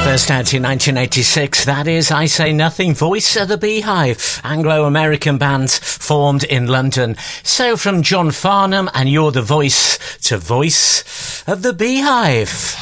First out in 1986, that is I Say Nothing, Voice of the Beehive, Anglo-American band formed in London. So from John Farnham and You're the Voice to Voice of the Beehive.